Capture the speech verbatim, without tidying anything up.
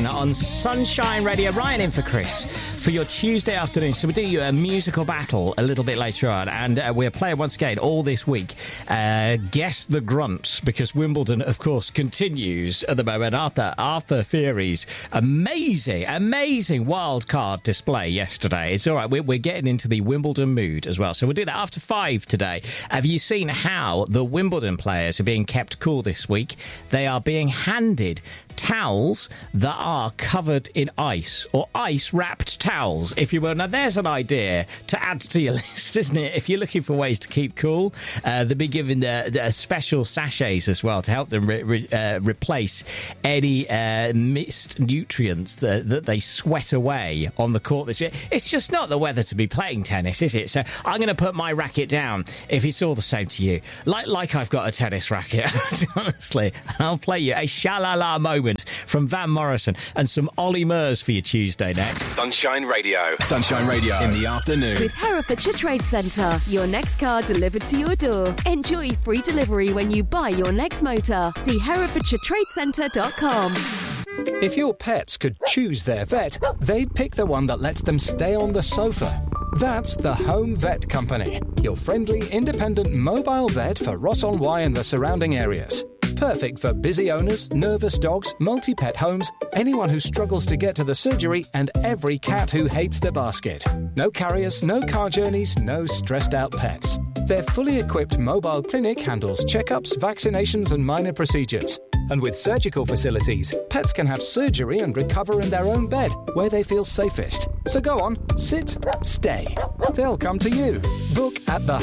Ryan on Sunshine Radio. Ryan in for Chris for your Tuesday afternoon. So we do a musical battle a little bit later on, and uh, we're playing once again all this week. Uh, guess the grunts, because Wimbledon, of course, continues at the moment after Arthur Furey's amazing, amazing wild card display yesterday. It's all right. We're, we're getting into the Wimbledon mood as well. So we'll do that after five today. Have you seen how the Wimbledon players are being kept cool this week? They are being handed towels that are covered in ice, or ice-wrapped towels, if you will. Now, there's an idea to add to your list, isn't it? If you're looking for ways to keep cool, uh, they'll be given the, the special sachets as well to help them re- re- uh, replace any uh, missed nutrients that, that they sweat away on the court this year. It's just not the weather to be playing tennis, is it? So I'm going to put my racket down if it's all the same to you. Like, like I've got a tennis racket, honestly. I'll play you a sha-la-la moment from Van Morrison and some Ollie Murs for your Tuesday next. Sunshine Radio. Sunshine Radio in the afternoon. With Herefordshire Trade Centre. Your next car delivered to your door. Enjoy free delivery when you buy your next motor. See herefordshire trade centre dot com. If your pets could choose their vet, they'd pick the one that lets them stay on the sofa. That's the Home Vet Company, your friendly, independent mobile vet for Ross-on-Wye and the surrounding areas. Perfect for busy owners, nervous dogs, multi-pet homes, anyone who struggles to get to the surgery, and every cat who hates the basket. No carriers, no car journeys, no stressed-out pets. Their fully equipped mobile clinic handles checkups, vaccinations and minor procedures. And with surgical facilities, pets can have surgery and recover in their own bed, where they feel safest. So go on, sit, stay. They'll come to you. Book at the